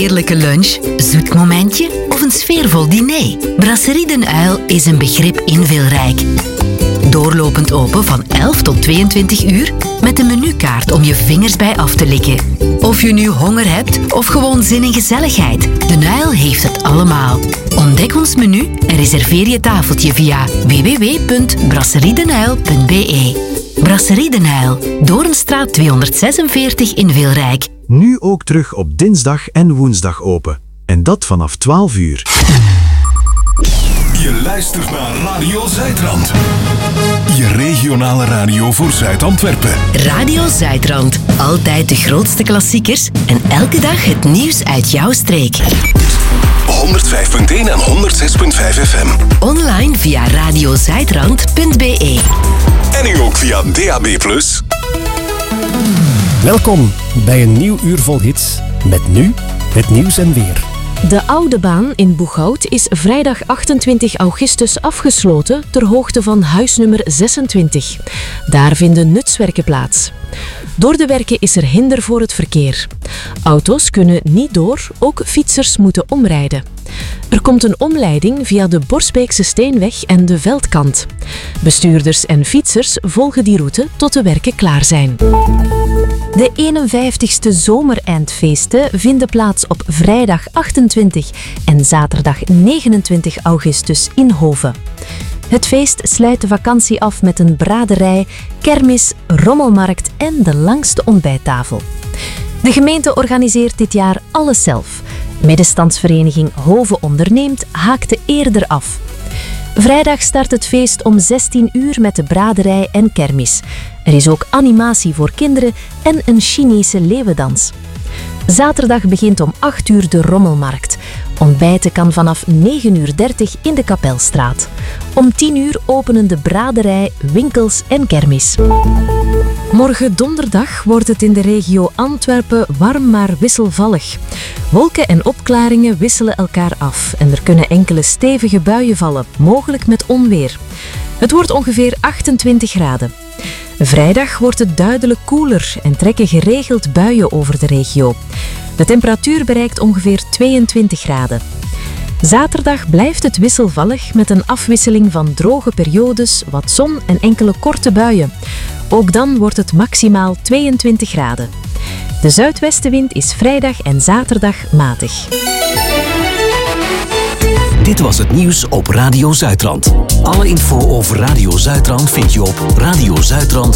heerlijke lunch, zoet momentje of een sfeervol diner? Brasserie Den Uil is een begrip in Veelrijk. Doorlopend open van 11 tot 22 uur met een menukaart om je vingers bij af te likken. Of je nu honger hebt of gewoon zin in gezelligheid, Den Uil heeft het allemaal. Ontdek ons menu en reserveer je tafeltje via www.brasseriedenuil.be. Brasserie Den Uil, Doornstraat 246 in Veelrijk. Nu ook terug op dinsdag en woensdag open. En dat vanaf 12 uur. Je luistert naar Radio Zuidrand. Je regionale radio voor Zuid-Antwerpen. Radio Zuidrand. Altijd de grootste klassiekers en elke dag het nieuws uit jouw streek. 105.1 en 106.5 FM. Online via radiozuidrand.be. En nu ook via DAB+. Welkom bij een nieuw uur vol hits. Met nu het nieuws en weer. De Oude Baan in Boeghout is vrijdag 28 augustus afgesloten ter hoogte van huisnummer 26. Daar vinden nutswerken plaats. Door de werken is er hinder voor het verkeer. Auto's kunnen niet door, ook fietsers moeten omrijden. Er komt een omleiding via de Borsbeekse Steenweg en de Veldkant. Bestuurders en fietsers volgen die route tot de werken klaar zijn. De 51ste zomereindfeesten vinden plaats op vrijdag 28 en zaterdag 29 augustus in Hoven. Het feest sluit de vakantie af met een braderij, kermis, rommelmarkt en de langste ontbijttafel. De gemeente organiseert dit jaar alles zelf. Middenstandsvereniging Hoven Onderneemt haakte eerder af. Vrijdag start het feest om 16 uur met de braderij en kermis. Er is ook animatie voor kinderen en een Chinese leeuwendans. Zaterdag begint om 8 uur de rommelmarkt. Ontbijten kan vanaf 9:30 in de Kapelstraat. Om 10 uur openen de braderij, winkels en kermis. Morgen donderdag wordt het in de regio Antwerpen warm maar wisselvallig. Wolken en opklaringen wisselen elkaar af en er kunnen enkele stevige buien vallen, mogelijk met onweer. Het wordt ongeveer 28 graden. Vrijdag wordt het duidelijk koeler en trekken geregeld buien over de regio. De temperatuur bereikt ongeveer 22 graden. Zaterdag blijft het wisselvallig met een afwisseling van droge periodes, wat zon en enkele korte buien. Ook dan wordt het maximaal 22 graden. De zuidwestenwind is vrijdag en zaterdag matig. Dit was het nieuws op Radio Zuidrand. Alle info over Radio Zuidrand vind je op radiozuidrand.be.